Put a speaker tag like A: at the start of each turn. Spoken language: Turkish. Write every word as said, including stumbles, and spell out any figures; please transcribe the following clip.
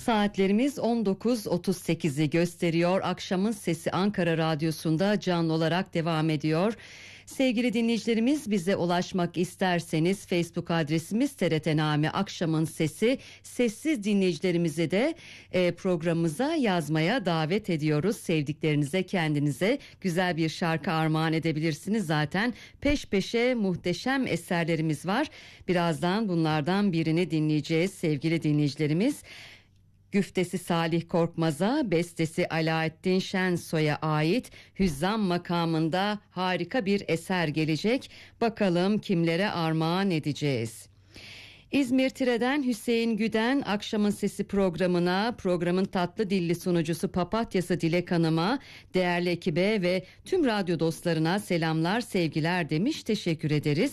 A: Saatlerimiz on dokuz otuz sekizi gösteriyor. Akşamın Sesi Ankara Radyosu'nda canlı olarak devam ediyor. Sevgili dinleyicilerimiz, bize ulaşmak isterseniz Facebook adresimiz T R T Name Akşamın Sesi. Sessiz dinleyicilerimizi de e, programımıza yazmaya davet ediyoruz. Sevdiklerinize, kendinize güzel bir şarkı armağan edebilirsiniz. Zaten peş peşe muhteşem eserlerimiz var. Birazdan bunlardan birini dinleyeceğiz sevgili dinleyicilerimiz. Güftesi Salih Korkmaz'a, bestesi Alaaddin Şensoy'a ait Hüzzam makamında harika bir eser gelecek. Bakalım kimlere armağan edeceğiz. İzmir Tire'den Hüseyin Güden Akşamın Sesi programına, programın tatlı dilli sunucusu Papatyası Dilek Hanım'a, değerli ekibe ve tüm radyo dostlarına selamlar, sevgiler demiş. Teşekkür ederiz.